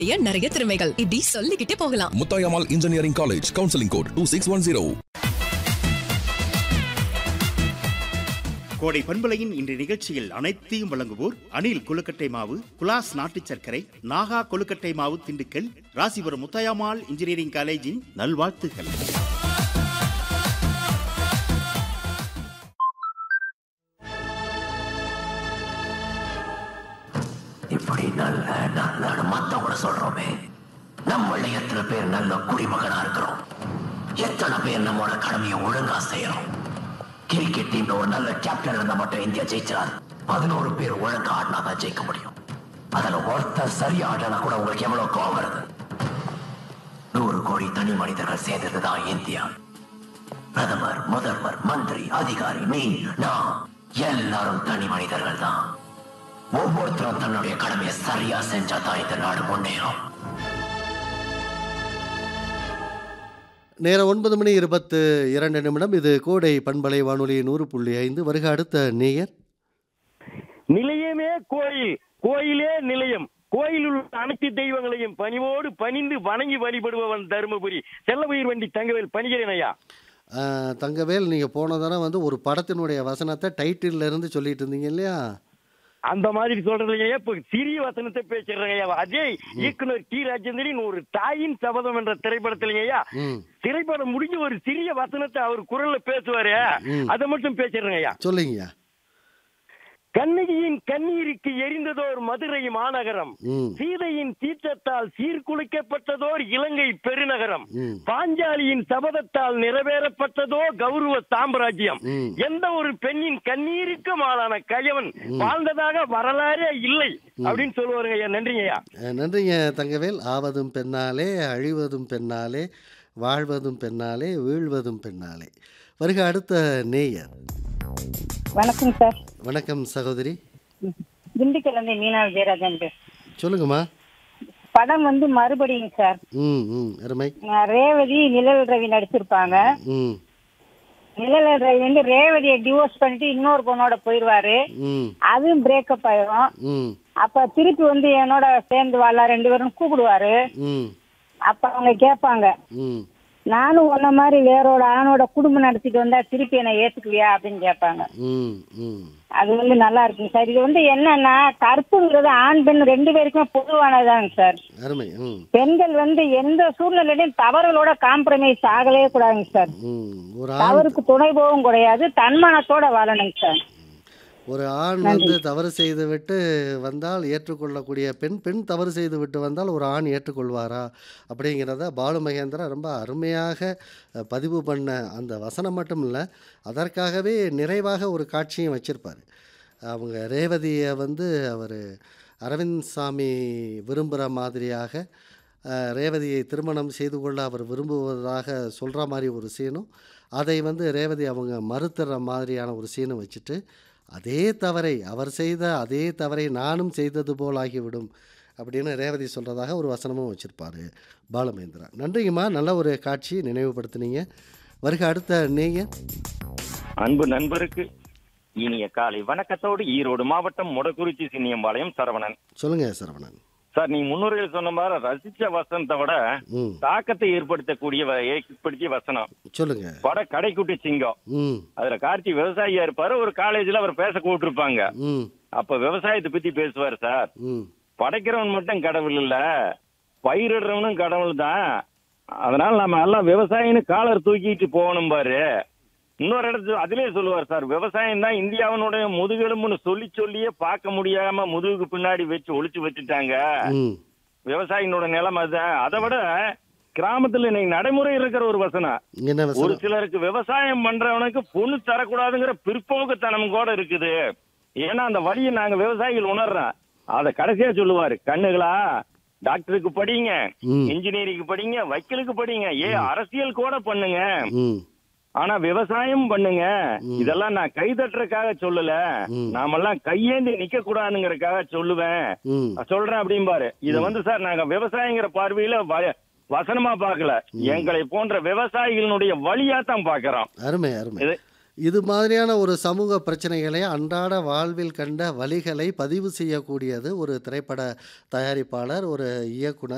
ஏன் நிறைய திறமைகள் இப்படி சொல்லிக்கிட்டே போகலாம். Muthayammal engineering college, counselling code 2610. கோடை பண்பலையின் இன்றைய நிகழ்ச்சியில் அனைத்தையும் வழங்குவோர் அணில் கொழுக்கட்டை மாவு, குலாஸ் நாட்டு சர்க்கரை, நாகா கொழுக்கட்டை மாவு, திண்டுக்கல், ராசிபுரம் முத்தாயம்மாள் இன்ஜினியரிங் காலேஜின் நல்வாழ்த்துக்கள். இப்படி நல்ல நல்ல மத்தவங்கள சொல்றோமே, நம்ம எத்தனை பேர் நல்ல குடிமகனா இருக்கிறோம், எத்தனை பேர் நம்மளோட கடமையை ஒழுங்கா செய்யறோம். கிரிக்கெட் டீம்ல ஒரு நல்ல கேப்டன் இருந்தா மட்டும் இந்தியா ஜெயிச்சிடாது. 11 பேர் ஒழுங்கா ஆடினாதான் ஜெயிக்க முடியும். அதுல ஒருத்தர் சரியா ஆடினா கூட உங்களுக்கு எவ்வளவு கோவம் வருது. 100 கோடி தனி மனிதர்கள் சேர்ந்ததுதான் இந்தியா. பிரதமர், முதல்வர், மந்திரி, அதிகாரி, நீ, நான் எல்லாரும் தனி மனிதர்கள் தான். ஒவ்வொருத்தரும் தன்னுடைய கடமையை சரியா செஞ்சாதான் இந்த நாடு முன்னேறும். நேரம் 9:22. இது கோடை பண்பலை வானொலி 100.5. வருக அடுத்த நேயர். நிலையமே கோயில், கோயிலே நிலையம். கோயிலில் உள்ள அனைத்து தெய்வங்களையும் பணிவோடு பணிந்து வணங்கி வழிபடுபவன் தருமபுரி செல்லபுயிர் வண்டி தங்கவேல். பணிகிறேன் ஐயா. தங்கவேல், நீங்கள் போன தடவை ஒரு படத்தினுடைய வசனத்தை டைட்டில் இருந்து சொல்லிட்டு இருந்தீங்க இல்லையா? அந்த மாதிரி சொல்றதுங்க. இப்ப சிறிய வசனத்தை பேசுறேங்க. அஜய் இயக்குனர் டி ராஜேந்திரன் ஒரு தாயின் சபதம் என்ற திரைப்படத்திலங்கய்யா, திரைப்படம் முடிஞ்சு ஒரு சிறிய வசனத்தை அவர் குரல்ல பேசுவாரு, அதை மட்டும் பேசுறேங்கய்யா. சொல்லுங்கய்யா. கண்ணகியின் கண்ணீருக்கு எரிந்ததோர் மதுரை மாநகரம், சீதையின் தீர்த்தத்தால் சீர்குலைக்கப்பட்டதோர் இலங்கை பெருநகரம், பாஞ்சாலியின் சபதத்தால் நிறைவேறப்பட்டதோ கௌரவ சாம்ராஜ்யம், எந்த ஒரு பெண்ணின் கண்ணீருக்கும் ஆளான கயவன் வாழ்ந்ததாக வரலாறே இல்லை அப்படின்னு சொல்லுவாருங்க ஐயா. நன்றிங்க ஐயா. நன்றிங்க தங்கவேல். ஆவதும் பெண்ணாலே, அழிவதும் பெண்ணாலே, வாழ்வதும் பெண்ணாலே, வீழ்வதும் பெண்ணாலே. வருக அடுத்த நேயர். வணக்கம் சார். வணக்கம் சகோதரி. திண்டுக்கல் மீனா விஜயராஜன். சொல்லுங்கம்மா. படம் மறுபடியும் சார். அருமை. ரேவதி நிழல் ரவி நடிச்சிருப்பாங்க. நிழல் ரவி ரேவதியை டிவோர்ஸ் பண்ணிட்டு இன்னொரு பொண்ணோட போயிருவாரு. அதுவும் பிரேக்கப் ஆயிரும். அப்ப திருப்பி என்னோட சேர்ந்து வாழ 2 பேரும் கூப்பிடுவாரு. அப்ப அவங்க கேட்பாங்க, நானும் உன்ன மாதிரி வேறோட ஆணோட குடும்பம் நடத்திட்டு வந்தா திருப்பி என்ன ஏத்துக்குவியா அப்படின்னு கேட்பாங்க. அது நல்லா இருக்குங்க சார். இது என்னன்னா, கற்புங்கிறது ஆண் பெண் 2 பேருக்குமே பொதுவானதாங்க சார். பெண்கள் எந்த சூழ்நிலையிலும் தவறுகளோட காம்ப்ரமைஸ் ஆகவே கூடாதுங்க சார். தவறுக்கு துணை போகவும் கூடாது, தன்மானத்தோட வாழணுங்க சார். ஒரு ஆண் தவறு செய்து விட்டு வந்தால் ஏற்றுக்கொள்ளக்கூடிய பெண் தவறு செய்து விட்டு வந்தால் ஒரு ஆண் ஏற்றுக்கொள்வாரா அப்படிங்கிறத பாலு மகேந்திரா ரொம்ப அருமையாக பதிவு பண்ண அந்த வசனம் மட்டும் இல்லை, அதற்காகவே நிறைவாக ஒரு காட்சியும் வச்சிருப்பார். அவங்க ரேவதியை அவர் அரவிந்த் சாமி விரும்புகிற மாதிரியாக ரேவதியை திருமணம் செய்து கொள்ள அவர் விரும்புவதாக சொல்கிற மாதிரி ஒரு சீனும், அதை ரேவதி அவங்க மறுத்துற மாதிரியான ஒரு சீனும் வச்சுட்டு, அதே தவறை அவர் செய்த அதே தவறை நானும் செய்தது போல் ஆகிவிடும் அப்படின்னு ரேவதி சொல்கிறதாக ஒரு வசனமும் வச்சுருப்பார் பாலமேந்திரா. நன்றிங்கம்மா, நல்ல ஒரு காட்சி நினைவுபடுத்தினீங்க. வருக அடுத்த நேயர். அன்பு நண்பருக்கு இனிய காலை வணக்கத்தோடு ஈரோடு மாவட்டம் மொடக்குறிச்சி சின்னியம்பாளையம் சரவணன். சொல்லுங்க சரவணன். சார், நீ முன்னுரையில் சொன்ன மாதிரி ரசிச்ச வசனத்தை விட தாக்கத்தை ஏற்படுத்திய வசனம் சொல்லுங்க. பட கடைக்குட்டி சிங்கம். அதுல கார்த்தி விவசாயியா இருப்பாரு. ஒரு காலேஜ்ல அவர் பேச கூப்பிட்டுருப்பாங்க. அப்ப விவசாயத்தை பத்தி பேசுவாரு சார். படைக்கிறவன் மட்டும் கடவுள் இல்ல, பயிரிடுறவனும் கடவுள் தான். அதனால நம்ம எல்லாம் விவசாயின்னு காலர் தூக்கிட்டு போகணும் பாரு. இன்னொரு இடத்துல அதிலே சொல்லுவார் சார், விவசாயம் தான் இந்தியாவினுடைய முதுகெலும்புன்னு சொல்லியே பார்க்க முடியாம முதுகுக்கு பின்னாடி வச்சு ஒளிச்சு வச்சுட்டாங்க. விவசாயினோட நிலைமை அதுதான். அதை விட கிராமத்துல இன்னைக்கு நடைமுறை இருக்கிற ஒரு வசனம், ஒரு சிலருக்கு விவசாயம் பண்றவனுக்கு பொண்ணு தரக்கூடாதுங்கிற பிற்போக்குத்தனம் கூட இருக்குது. ஏன்னா அந்த வழியை நாங்க விவசாயிகள் உணர்றோம். அத கடைசியா சொல்லுவாரு, கண்ணுகளா டாக்டருக்கு படிங்க, இன்ஜினியரிங்க்கு படிங்க, வக்கீலுக்கு படிங்க, அரசியல் கூட பண்ணுங்க, ஆனா விவசாயம் பண்ணுங்க. இதெல்லாம் நான் கை தட்டுறதுக்காக சொல்லல, நாமெல்லாம் கையேந்தி நிக்க கூடாதுங்கிறதுக்காக சொல்றேன் அப்படிம்பாரு. இத சார் நாங்க விவசாயிங்கிற பார்வையில வசனமா பார்க்கல, எங்களை போன்ற விவசாயிகளுடைய வழியா தான் பாக்குறோம். அருமை அருமை. இது மாதிரியான ஒரு சமூக பிரச்சனைகளை அன்றாட வாழ்வில் கண்ட வழிகளை பதிவு செய்யக்கூடியது ஒரு திரைப்பட தயாரிப்பாளர், ஒரு இயக்குனர்.